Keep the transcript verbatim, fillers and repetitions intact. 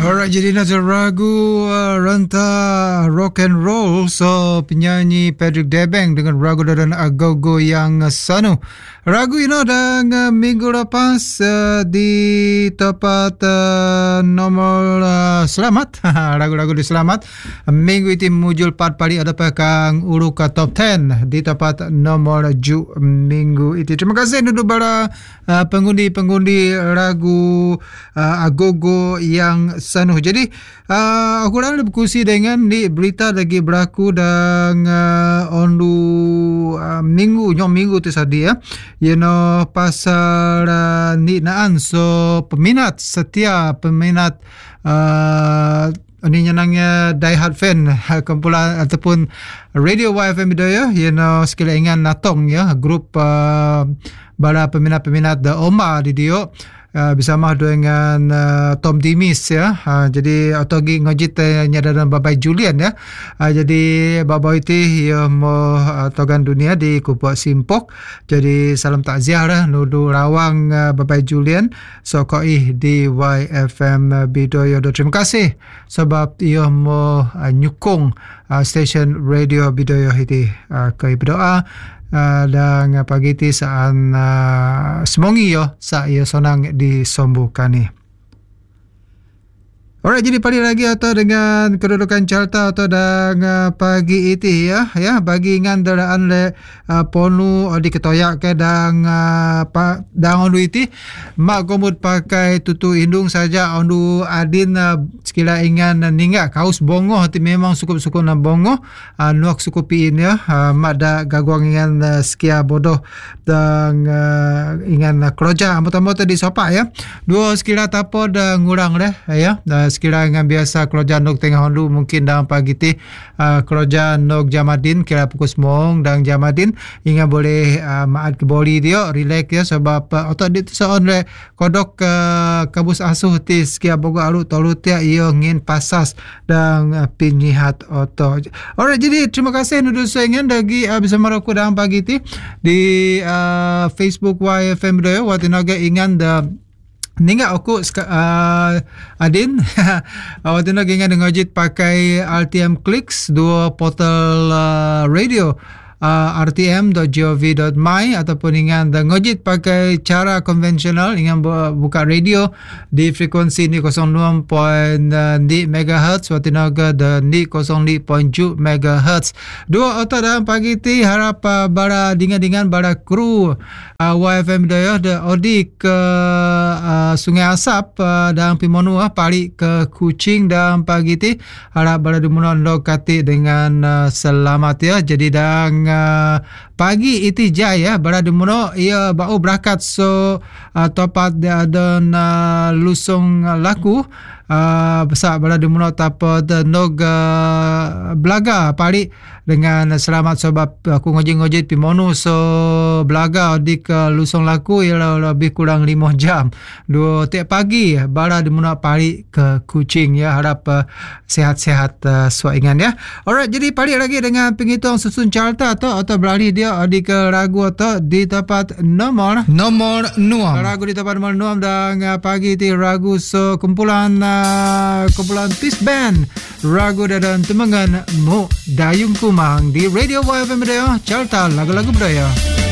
Alright, jadi nazar ragu uh, ranta rock and roll. So penyanyi Patrick Debeng dengan ragu dan agogo yang sanu. Ragu ini dan uh, minggu lepas uh, di tempat uh, nomor uh, selamat. Ragu-ragu di selamat. Minggu itu muncul empat kali ada pakang uruka top sepuluh di tempat nomor ju minggu itu. Terima kasih untuk para uh, pengundi-pengundi ragu uh, agogo yang sanu. Jadi uh, aku dah berkongsi dengan ni berita lagi berlaku dan uh, ondu uh, minggu nyom minggu tu tadi ya. You know pasal uh, ni naan so peminat setia peminat uh, ini nyenangnya die hard fan kumpulan ataupun Radio Y F M Bidaya, you know sekali ingat natong ya grup uh, bala peminat-peminat The Oma di dia. Uh, bersama dengan uh, Tom Dimis ya. Uh, jadi otogi ngojit uh, nyadaran babai Julian ya. Uh, jadi babai itu ia mau uh, togan dunia di Kupok Simpok. Jadi salam takziah lah nudu rawang uh, babai Julian sokoi di Y F M Bidaya. Terima kasih sebab ia mau uh, nyukung uh, stesen radio Bidaya itu. Uh, kai berdoa Uh, dan pagi ti saan uh, semongi yo sa ia sonang disombukan ni. Alright, jadi pagi lagi atau dengan kedudukan carta atau dengan pagi itu ya, ya bagi ngandaraan le uh, ponu di ketoyak ke dan uh, pa dan ondu itu mak komud pakai tutu hindung saja ondu adin uh, sekila ingan uh, ningga kaus bongo ti memang sukup-sukup na bongo uh, nuak sukupiin ya uh, mak da gaguang ingan uh, sekia bodoh dan uh, ingan uh, keroja amot-amot di sopa ya. Dua sekila tapo da ngurang deh ya. Uh, sekira dengan biasa keroja nok tengah hondu mungkin dalam pagi ti uh, keroja nok Jamadin kira pukul semong dan Jamadin hingga boleh uh, maat ke boli dia relax ya sebab uh, otak dia tu seon le kodok uh, kabus asuh ti sekia bogo alu tolu tia ia ngin pasas dan uh, pinyihat otak. Alright, jadi terima kasih nudu saingan lagi uh, bersama aku dalam pagi ti di uh, Facebook Y F M Bidaya watinaga ingan da Ninga aku uh, Adin awak nak ingat dengan jit pakai R T M Clicks dua portal uh, radio uh, r t m dot gov dot my ataupun ingat ngojit pakai cara konvensional ingat buka radio di frekuensi ni kosong enam perpuluhan enam megahertz watinaga dan ni kosong lima perpuluhan tujuh megahertz. Dua otak dalam pagi ti harap uh, bara dengan-dengan bara kru uh, Y F M Bidaya de odi ke uh, Sungai Asap uh, dan Pimonu uh, pari ke Kuching dalam pagi ti harap bara dimunon lokati dengan uh, selamat ya. Jadi dan uh, pagi itu jaya bara dimuno ia bau berangkat so uh, topat dia ada uh, lusung laku uh, besar bara dimuno tapa de nog uh, belaga pari dengan selamat sebab aku ngojit-ngojit Pimonu so belaga di ke lusung laku ialah lebih kurang lima jam. Dua tiap pagi bara dimuno pari ke Kuching ya. Harap uh, sehat-sehat uh, suaingan ya. Alright, jadi pari lagi dengan penghitung susun carta atau atau beralih dia di ke ragu atau di tempat nomor nomor enam. Ragu di tempat nomor enam dan uh, pagi ti ragu so kumpulan uh, kumpulan Peace Band ragu dan temangan Mu Dayung Kumang di Radio Y F M Bidaya carta lagu-lagu budaya.